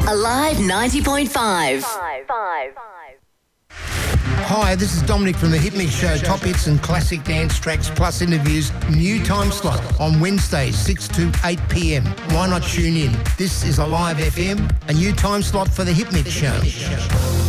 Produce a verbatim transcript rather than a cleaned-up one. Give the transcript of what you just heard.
Alive ninety point five. Hi, this is Dominic from The Hit Mix Show. Top hits and classic dance tracks plus interviews. New time slot on Wednesdays, six to eight p.m. Why not tune in? This is Alive F M, a new time slot for The Hit Mix Show.